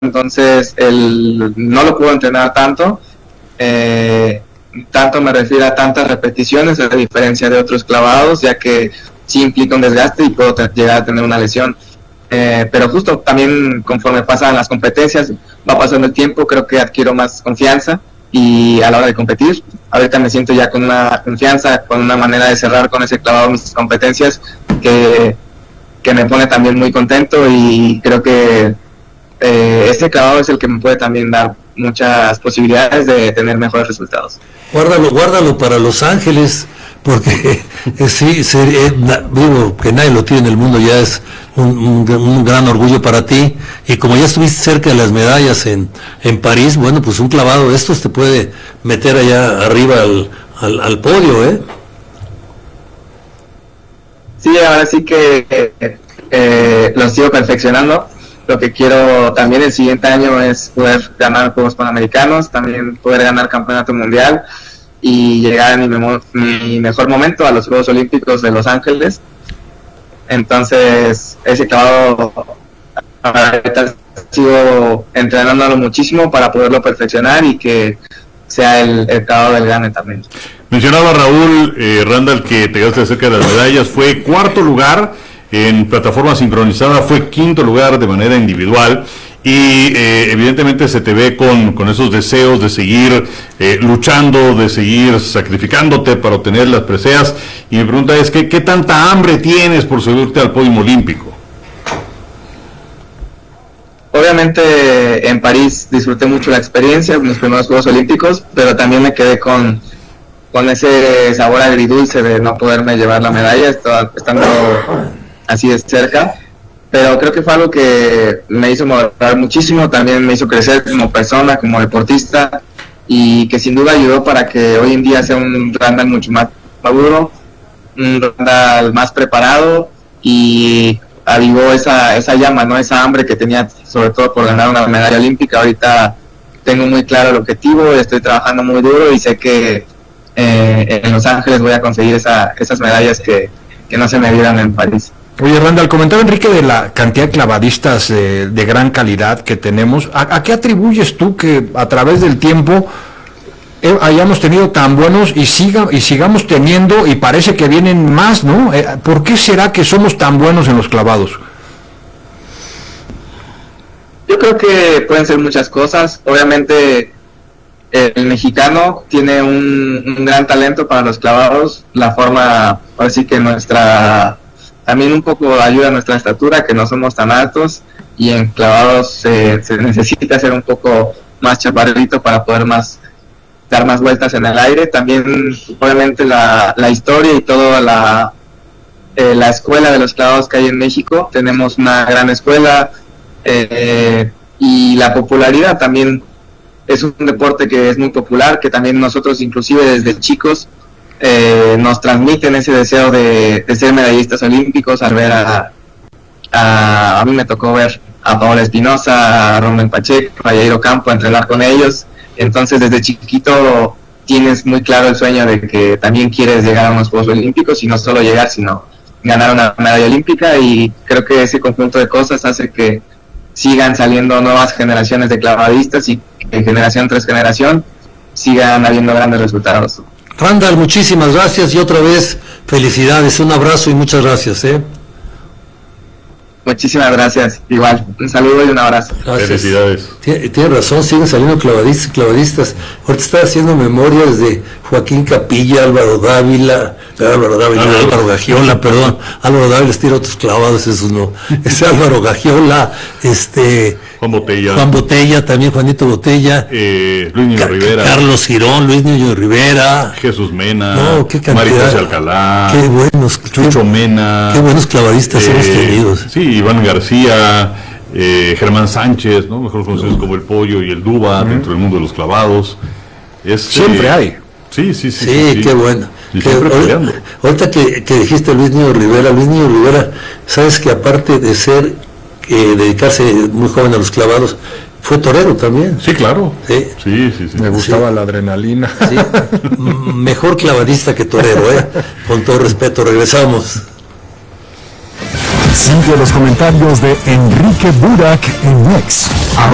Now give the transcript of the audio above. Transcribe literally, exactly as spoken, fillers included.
entonces él no lo pudo entrenar tanto. Eh, tanto me refiero a tantas repeticiones, a diferencia de otros clavados, ya que sí implica un desgaste y puedo te- llegar a tener una lesión. Eh, pero justo también conforme pasan las competencias, va pasando el tiempo, creo que adquiero más confianza y a la hora de competir, ahorita me siento ya con una confianza, con una manera de cerrar con ese clavado mis competencias que, que me pone también muy contento, y creo que eh, este clavado es el que me puede también dar muchas posibilidades de tener mejores resultados. Guárdalo, guárdalo para Los Ángeles, porque eh, sí, sería, eh, na- digo, que nadie lo tiene en el mundo, ya es un, un, un gran orgullo para ti, y como ya estuviste cerca de las medallas en, en París, bueno, pues un clavado de estos te puede meter allá arriba al, al, al podio, ¿eh? Sí, ahora sí que eh, eh, lo sigo perfeccionando. Lo que quiero también el siguiente año es poder ganar Juegos Panamericanos, también poder ganar Campeonato Mundial y llegar a mi, memo- mi mejor momento a los Juegos Olímpicos de Los Ángeles. Entonces, ese clavado ahorita sigo entrenándolo muchísimo para poderlo perfeccionar y que sea el, el clavado del Gane también. Mencionaba Raúl eh, Randall que te quedaste cerca de las medallas, fue cuarto lugar en plataforma sincronizada, fue quinto lugar de manera individual, y eh, evidentemente se te ve con, con esos deseos de seguir eh, luchando, de seguir sacrificándote para obtener las preseas, y mi pregunta es que, ¿qué tanta hambre tienes por subirte al podio olímpico? Obviamente en París disfruté mucho la experiencia, mis primeros Juegos Olímpicos, pero también me quedé con, con ese sabor agridulce de no poderme llevar la medalla, esto- estando así de cerca. Pero creo que fue algo que me hizo mejorar muchísimo, también me hizo crecer como persona, como deportista, y que sin duda ayudó para que hoy en día sea un Randall mucho más maduro, un Randall más preparado, y avivó esa, esa llama, ¿no? Esa hambre que tenía, sobre todo por ganar una medalla olímpica. Ahorita tengo muy claro el objetivo, estoy trabajando muy duro y sé que eh, en Los Ángeles voy a conseguir esa, esas medallas que, que no se me dieron en París. Oye, Randall, comentaba Enrique de la cantidad de clavadistas eh, de gran calidad que tenemos. ¿A, a qué atribuyes tú que a través del tiempo eh, hayamos tenido tan buenos y siga y sigamos teniendo, y parece que vienen más, ¿no? Eh, ¿Por qué será que somos tan buenos en los clavados? Yo creo que pueden ser muchas cosas. Obviamente el mexicano tiene un, un gran talento para los clavados, la forma, ahora sí que nuestra, también un poco ayuda a nuestra estatura, que no somos tan altos, y en clavados eh, se necesita ser un poco más chaparrito para poder más dar más vueltas en el aire. También obviamente la, la historia y toda la, eh, la escuela de los clavados que hay en México, tenemos una gran escuela, eh, y la popularidad también. Es un deporte que es muy popular, que también nosotros inclusive desde chicos eh, nos transmiten ese deseo de, de ser medallistas olímpicos al ver a, a, a mí me tocó ver a Paola Espinosa, a Rommel Pacheco, a Jairo Campo, entrenar con ellos. Entonces desde chiquito tienes muy claro el sueño de que también quieres llegar a unos Juegos Olímpicos, y no solo llegar, sino ganar una medalla olímpica, y creo que ese conjunto de cosas hace que sigan saliendo nuevas generaciones de clavadistas y que generación tras generación sigan habiendo grandes resultados. Randall, muchísimas gracias y otra vez felicidades, un abrazo y muchas gracias, ¿eh? Muchísimas gracias, igual, un saludo y un abrazo. Gracias. Felicidades. Tiene, tiene razón, siguen saliendo clavadistas, clavadistas. Ahorita estaba haciendo memorias de Joaquín Capilla, Álvaro Dávila, Álvaro Dávila, Álvaro. Álvaro Gagiola, perdón, Álvaro Dávila tira otros clavados, esos no. Ese Álvaro Gagiola, este, Juan Botella, Juan Botella, también Juanito Botella, eh, Luis Niño Ca- Rivera, Carlos Girón, Luis Niño Rivera. Jesús Mena, No, qué cantidad. María José Alcalá, Qué buenos, Chucho qué, Mena, qué buenos clavadistas hemos eh, tenido. sí, Iván García, eh, Germán Sánchez, ¿no? Mejor conocidos como el Pollo y el Duba, uh-huh, dentro del mundo de los clavados. Es, Siempre eh, hay. Sí, sí, sí. Sí, sí, qué bueno. Y Que, siempre ahor- peleando. ahorita que, que dijiste Luis Niño Rivera, Luis Niño Rivera, sabes que aparte de ser, eh, dedicarse muy joven a los clavados, fue torero también. Sí, claro. Sí. Sí, sí, sí. Me gustaba la adrenalina. Sí. M- Mejor clavadista que torero, ¿eh? Con todo respeto, regresamos. Sigue los comentarios de Enrique Burak en Next.